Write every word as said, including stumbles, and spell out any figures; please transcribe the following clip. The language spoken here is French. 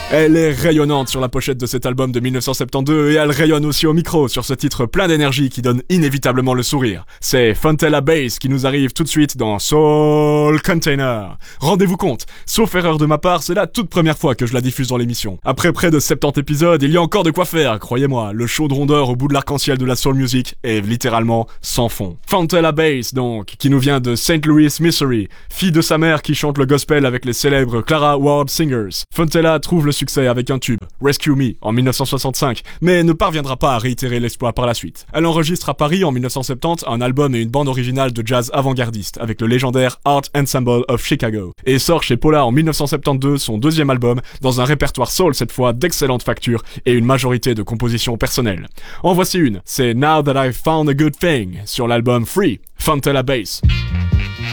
Elle est rayonnante sur la pochette de cet album de mille neuf cent soixante-douze et elle rayonne aussi au micro sur ce titre plein d'énergie qui donne inévitablement le sourire. C'est Fontella Bass qui nous arrive tout de suite dans Soul Container. Rendez-vous compte, sauf erreur de ma part, c'est la toute première fois que je la diffuse dans l'émission. Après près de soixante-dix épisodes, il y a encore de quoi faire, croyez-moi. Le chaudron d'or au bout de l'arc-en-ciel de la soul music est littéralement sans fond. Fontella Bass donc, qui nous vient de Saint Louis, Missouri, fille de sa mère qui chante le gospel avec les célèbres Clara Ward Singers. Fontella trouve le succès avec un tube, Rescue Me, en mille neuf cent soixante-cinq, mais ne parviendra pas à réitérer l'exploit par la suite. Elle enregistre à Paris en mille neuf cent soixante-dix un album et une bande originale de jazz avant-gardiste avec le légendaire Art Ensemble of Chicago, et sort chez Polar en mille neuf cent soixante-douze son deuxième album, dans un répertoire soul cette fois d'excellente facture et une majorité de compositions personnelles. En voici une, c'est Now That I've Found a Good Thing, sur l'album Free, Fontella Bass.